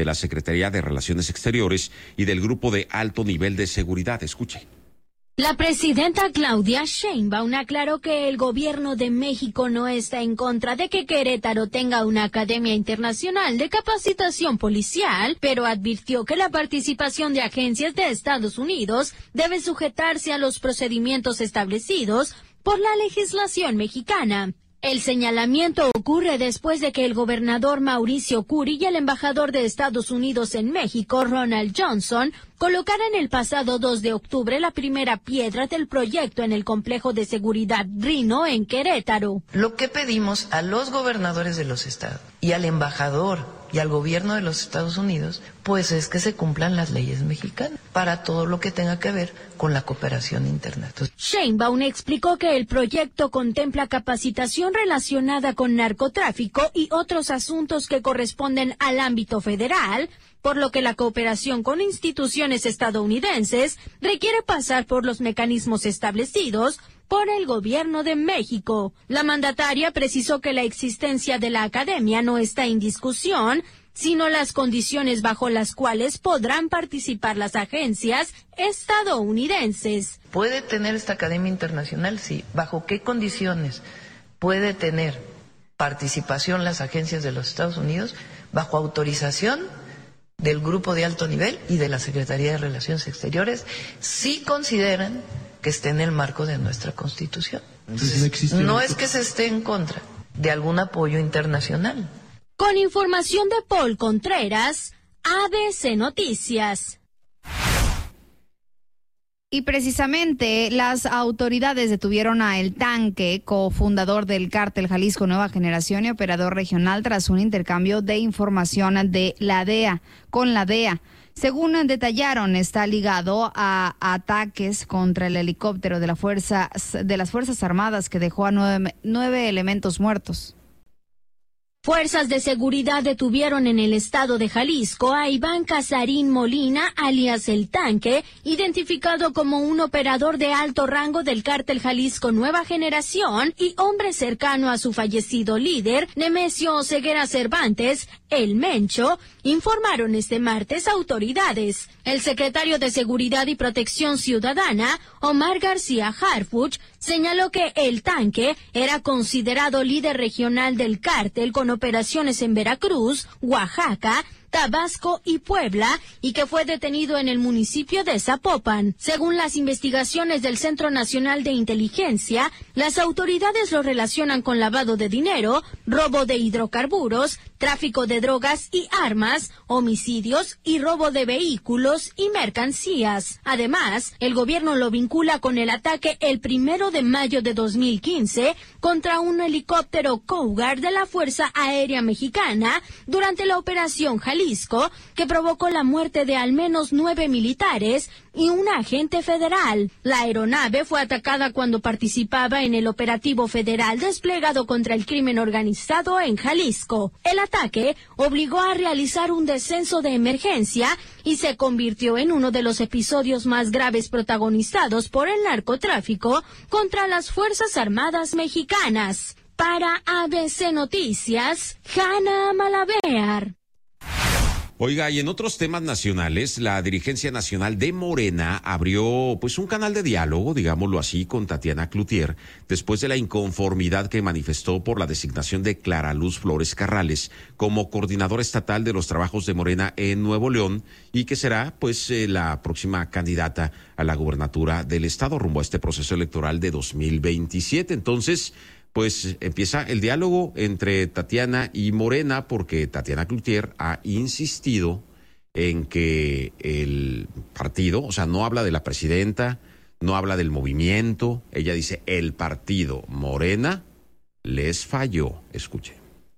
de la Secretaría de Relaciones Exteriores y del Grupo de Alto Nivel de Seguridad. Escuche. La presidenta Claudia Sheinbaum aclaró que el gobierno de México no está en contra de que Querétaro tenga una academia internacional de capacitación policial, pero advirtió que la participación de agencias de Estados Unidos debe sujetarse a los procedimientos establecidos por la legislación mexicana. El señalamiento ocurre después de que el gobernador Mauricio Curi y el embajador de Estados Unidos en México, Ronald Johnson, colocaran el pasado 2 de octubre la primera piedra del proyecto en el complejo de seguridad Rino en Querétaro. Lo que pedimos a los gobernadores de los estados y al embajador y al gobierno de los Estados Unidos, pues es que se cumplan las leyes mexicanas para todo lo que tenga que ver con la cooperación internacional. Sheinbaum explicó que el proyecto contempla capacitación relacionada con narcotráfico y otros asuntos que corresponden al ámbito federal, por lo que la cooperación con instituciones estadounidenses requiere pasar por los mecanismos establecidos por el gobierno de México. La mandataria precisó que la existencia de la academia no está en discusión, sino las condiciones bajo las cuales podrán participar las agencias estadounidenses. ¿Puede tener esta academia internacional? Sí. ¿Bajo qué condiciones puede tener participación las agencias de los Estados Unidos? Bajo autorización del Grupo de Alto Nivel y de la Secretaría de Relaciones Exteriores, si consideran que esté en el marco de nuestra Constitución. Entonces, no es que se esté en contra de algún apoyo internacional. Con información de Paul Contreras, ABC Noticias. Y precisamente las autoridades detuvieron a El Tanque, cofundador del Cártel Jalisco Nueva Generación y operador regional, tras un intercambio de información de la DEA con la DEA. Según detallaron, está ligado a ataques contra el helicóptero de las Fuerzas Armadas que dejó a 9 elementos muertos. Fuerzas de seguridad detuvieron en el estado de Jalisco a Iván Casarín Molina, alias El Tanque, identificado como un operador de alto rango del Cártel Jalisco Nueva Generación y hombre cercano a su fallecido líder, Nemesio Ceguera Cervantes, El Mencho, informaron este martes autoridades. El secretario de Seguridad y Protección Ciudadana, Omar García Harfuch, señaló que El Tanque era considerado líder regional del cártel con operaciones en Veracruz, Oaxaca, Tabasco y Puebla, y que fue detenido en el municipio de Zapopan. Según las investigaciones del Centro Nacional de Inteligencia, las autoridades lo relacionan con lavado de dinero, robo de hidrocarburos, tráfico de drogas y armas, homicidios y robo de vehículos y mercancías. Además, el gobierno lo vincula con el ataque el 1 de mayo de 2015 contra un helicóptero Cougar de la Fuerza Aérea Mexicana durante la Operación Jalisco, que provocó la muerte de al menos 9 militares y un agente federal. La aeronave fue atacada cuando participaba en el operativo federal desplegado contra el crimen organizado en Jalisco. El ataque obligó a realizar un descenso de emergencia y se convirtió en uno de los episodios más graves protagonizados por el narcotráfico contra las Fuerzas Armadas mexicanas. Para ABC Noticias, Hanna Malavear. Oiga, y en otros temas nacionales, la dirigencia nacional de Morena abrió pues un canal de diálogo, digámoslo así, con Tatiana Cloutier, después de la inconformidad que manifestó por la designación de Clara Luz Flores Carrales como coordinadora estatal de los trabajos de Morena en Nuevo León, y que será pues la próxima candidata a la gubernatura del estado rumbo a este proceso electoral de 2027. Entonces, pues empieza el diálogo entre Tatiana y Morena, porque Tatiana Cloutier ha insistido en que el partido, o sea, no habla de la presidenta, no habla del movimiento, ella dice el partido Morena les falló. Escuche.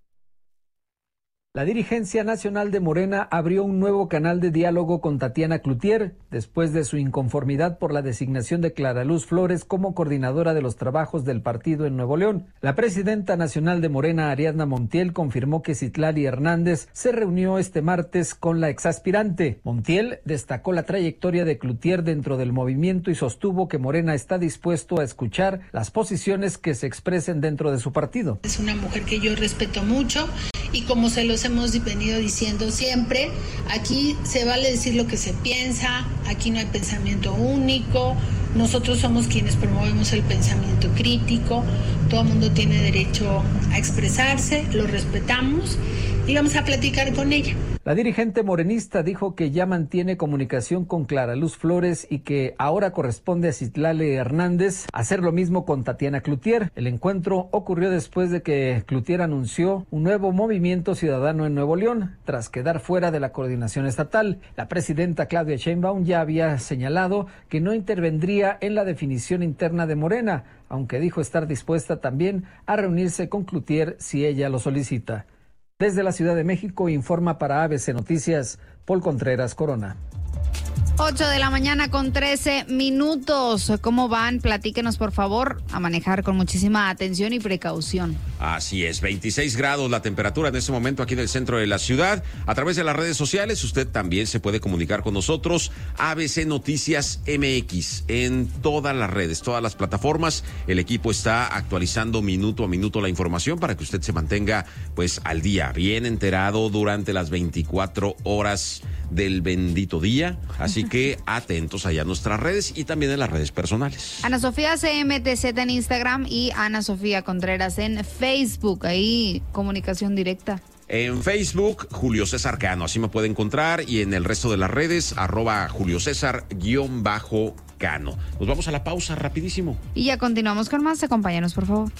La dirigencia nacional de Morena abrió un nuevo canal de diálogo con Tatiana Cloutier después de su inconformidad por la designación de Clara Luz Flores como coordinadora de los trabajos del partido en Nuevo León. La presidenta nacional de Morena, Ariadna Montiel, confirmó que Citlali Hernández se reunió este martes con la exaspirante. Montiel destacó la trayectoria de Cloutier dentro del movimiento y sostuvo que Morena está dispuesto a escuchar las posiciones que se expresen dentro de su partido. Es una mujer que yo respeto mucho y como se los hemos venido diciendo siempre, aquí se vale decir lo que se piensa, aquí no hay pensamiento único, nosotros somos quienes promovemos el pensamiento crítico, todo el mundo tiene derecho a expresarse, lo respetamos y vamos a platicar con ella. La dirigente morenista dijo que ya mantiene comunicación con Clara Luz Flores y que ahora corresponde a Citlali Hernández hacer lo mismo con Tatiana Cloutier. El encuentro ocurrió después de que Cloutier anunció un nuevo movimiento ciudadano en Nuevo León, tras quedar fuera de la coordinación estatal. La presidenta Claudia Sheinbaum ya había señalado que no intervendría en la definición interna de Morena, aunque dijo estar dispuesta también a reunirse con Cloutier si ella lo solicita. Desde la Ciudad de México informa para ABC Noticias, Paul Contreras Corona. 8:13 a.m. ¿Cómo van? Platíquenos, por favor, a manejar con muchísima atención y precaución. Así es, 26 grados la temperatura en este momento aquí en el centro de la ciudad. A través de las redes sociales usted también se puede comunicar con nosotros. ABC Noticias MX en todas las redes, todas las plataformas. El equipo está actualizando minuto a minuto la información para que usted se mantenga pues al día, bien enterado durante las 24 horas del bendito día. Así que atentos allá a nuestras redes y también en las redes personales. Ana Sofía CMTZ en Instagram y Ana Sofía Contreras en Facebook. Ahí comunicación directa. En Facebook, Julio César Cano, así me puede encontrar, y en el resto de las redes, @JulioCésar_Cano. Nos vamos a la pausa rapidísimo. Y ya continuamos con más. Acompáñanos, por favor.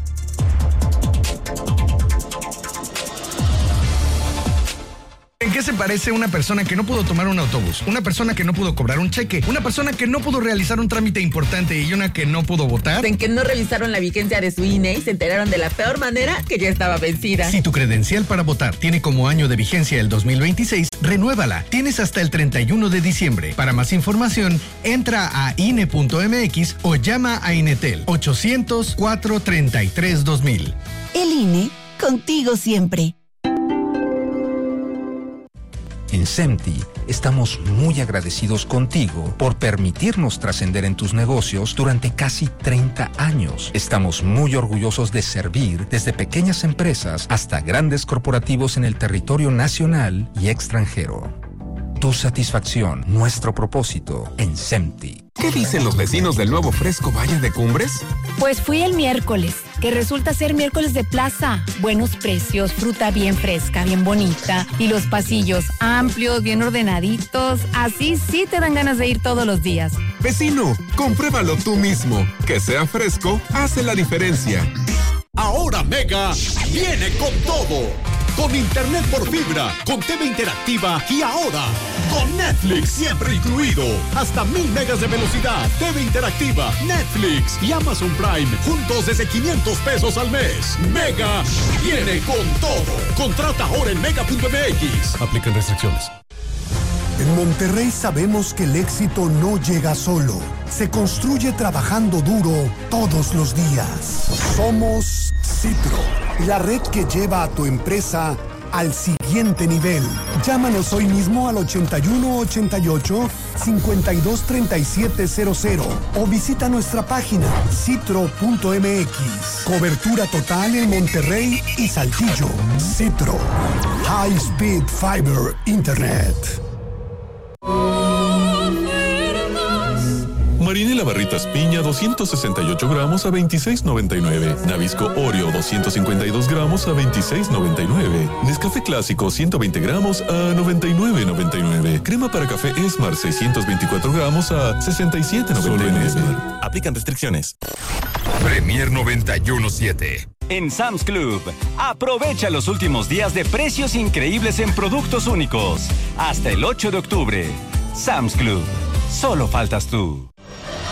¿En qué se parece una persona que no pudo tomar un autobús? Una persona que no pudo cobrar un cheque, una persona que no pudo realizar un trámite importante y una que no pudo votar. En que no revisaron la vigencia de su INE y se enteraron de la peor manera que ya estaba vencida. Si tu credencial para votar tiene como año de vigencia el 2026, renuévala. Tienes hasta el 31 de diciembre. Para más información, entra a INE.mx o llama a Inetel 800-433-2000. El INE, contigo siempre. En SEMTI estamos muy agradecidos contigo por permitirnos trascender en tus negocios durante casi 30 años. Estamos muy orgullosos de servir desde pequeñas empresas hasta grandes corporativos en el territorio nacional y extranjero. Tu satisfacción, nuestro propósito en SEMTI. ¿Qué dicen los vecinos del nuevo Fresco Valle de Cumbres? Pues fui el miércoles, que resulta ser miércoles de plaza. Buenos precios, fruta bien fresca, bien bonita, y los pasillos amplios, bien ordenaditos. Así sí te dan ganas de ir todos los días. Vecino, compruébalo tú mismo. Que sea fresco hace la diferencia. Ahora Mega viene con todo. Con internet por fibra, con TV interactiva y ahora con Netflix siempre incluido. Hasta 1000 megas de velocidad, TV interactiva, Netflix y Amazon Prime juntos desde 500 pesos al mes. Mega viene con todo. Contrata ahora en mega.mx. Aplican restricciones. En Monterrey sabemos que el éxito no llega solo. Se construye trabajando duro todos los días. Somos Citro, la red que lleva a tu empresa al siguiente nivel. Llámanos hoy mismo al 8188-523700 o visita nuestra página citro.mx. Cobertura total en Monterrey y Saltillo. Citro. High Speed Fiber Internet. Marinela Barritas Piña 268 gramos a $26.99. Nabisco Oreo 252 gramos a $26.99. Nescafé Clásico 120 gramos a $99.99. Crema para café Esmar 624 gramos a $67.99. Aplican restricciones. Premier 91.7. En Sam's Club, aprovecha los últimos días de precios increíbles en productos únicos. Hasta el 8 de octubre. Sam's Club. Solo faltas tú.